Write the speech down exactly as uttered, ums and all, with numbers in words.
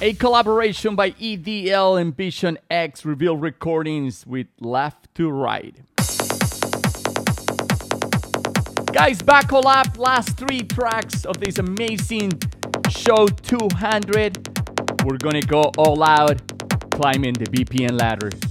A collaboration by E D L and Vision X Reveal Recordings with Left to Right. Guys, back collab, last three tracks of this amazing show two hundred. We're gonna go all out, climbing the B P M ladder.